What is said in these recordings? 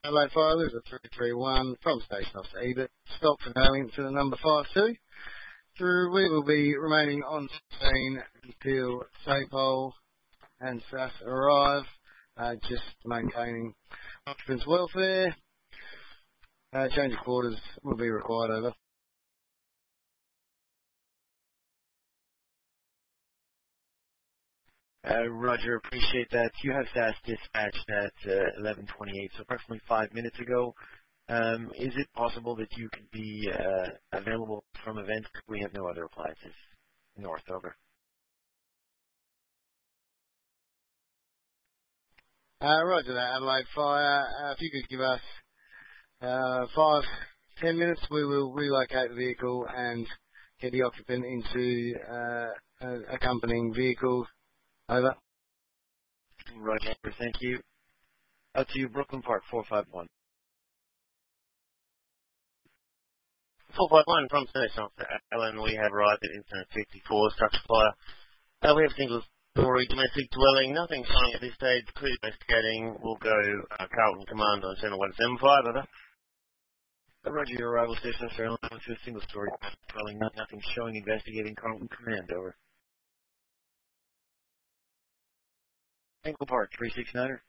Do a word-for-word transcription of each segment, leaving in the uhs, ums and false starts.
Adelaide Fire, this is a three three one from Station Officer Ebert. Stop for hailing to the number five two. Through, we will be remaining on scene until SAPOL and S A S arrive, uh, just maintaining occupants' welfare. Uh, change of quarters will be required, over. Uh, Roger, appreciate that. You have S A S dispatched at uh, eleven twenty-eight, so approximately five minutes ago. Um, is it possible that you could be uh, available from event? We have no other appliances. North, over. Uh, roger that, Adelaide Fire. Uh, if you could give us uh, five, ten minutes, we will relocate the vehicle and get the occupant into uh, an accompanying vehicle. Over. Roger, thank you. Out to you, Brooklyn Park, four five one. four five one from Station Officer Allen. We have arrived at incident fifty-four, structure fire. Uh, we have a single story domestic dwelling, nothing showing at this stage. Clear investigating. We'll go uh, Carlton Command on channel one seven five, over. Uh, Roger, your arrival, Station Officer Allen, to a single story dwelling, not, nothing showing, investigating, Carlton Command, over. Ankle Park, three six nine.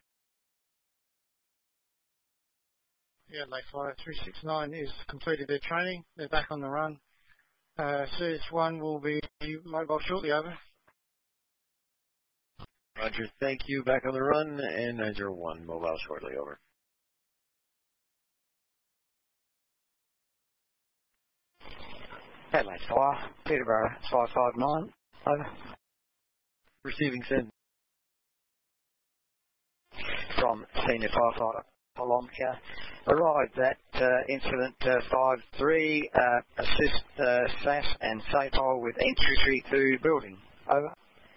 Yeah, Lake Fire three six nine is completed their training. They're back on the run. Uh, C H one will be mobile shortly, over. Roger, thank you. Back on the run, and nine zero one, mobile shortly, over. Adelaide Fire, Peterborough five five nine, over. Receiving send. From Senior Firefighter Polomka. Arrived at uh, incident uh, five three, uh, assist uh, S A S and SAPOL with entry to building. Over.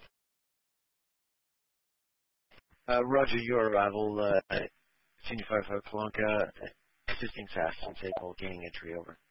Uh, Roger, your arrival, uh, Senior Firefighter Polomka, assisting S A S and SAPOL gaining entry, over.